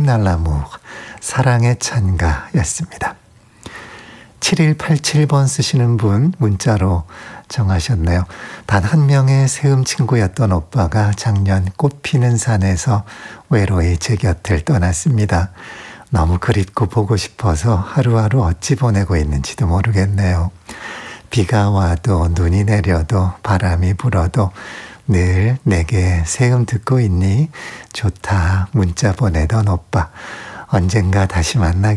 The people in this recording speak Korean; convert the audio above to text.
알라무 사랑의 찬가였습니다. 7187번 쓰시는 분 문자로 정하셨네요. 단 한 명의 세움 친구였던 오빠가 작년 꽃피는 산에서 외로이 제 곁을 떠났습니다. 너무 그립고 보고 싶어서 하루하루 어찌 보내고 있는지도 모르겠네요. 비가 와도 눈이 내려도 바람이 불어도 늘 내게 세움 듣고 있니? 좋다 문자 보내던 오빠. 언젠가 다시 만나겠다.